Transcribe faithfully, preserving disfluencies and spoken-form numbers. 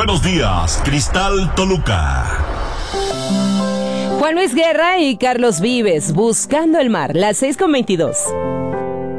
Buenos días, Cristal Toluca. Juan Luis Guerra y Carlos Vives, Buscando el Mar, las seis con veintidós.